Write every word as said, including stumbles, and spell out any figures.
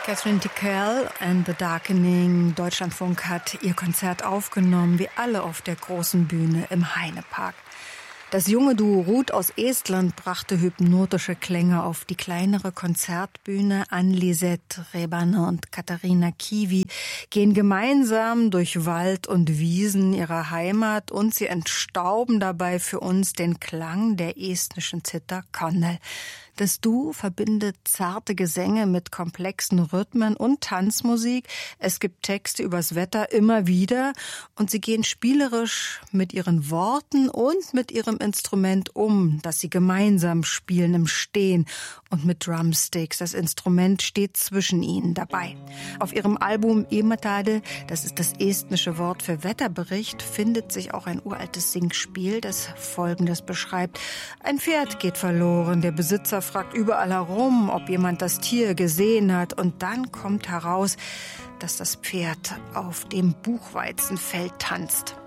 Catherine Tickell and the Darkening. Deutschlandfunk hat ihr Konzert aufgenommen, wie alle auf der großen Bühne im Heinepark. Das junge Duo Ruth aus Estland brachte hypnotische Klänge auf die kleinere Konzertbühne. Ann-Lisette Rebanne und Katharina Kivi gehen gemeinsam durch Wald und Wiesen ihrer Heimat und sie entstauben dabei für uns den Klang der estnischen Zither Kannel. Das Duo verbindet zarte Gesänge mit komplexen Rhythmen und Tanzmusik. Es gibt Texte übers Wetter immer wieder und sie gehen spielerisch mit ihren Worten und mit ihrem Instrument um, das sie gemeinsam spielen im Stehen und mit Drumsticks. Das Instrument steht zwischen ihnen dabei. Auf ihrem Album Ilmatade, das ist das estnische Wort für Wetterbericht, findet sich auch ein uraltes Singspiel, das Folgendes beschreibt. Ein Pferd geht verloren, der Besitzer fragt überall herum, ob jemand das Tier gesehen hat. Und dann kommt heraus, dass das Pferd auf dem Buchweizenfeld tanzt.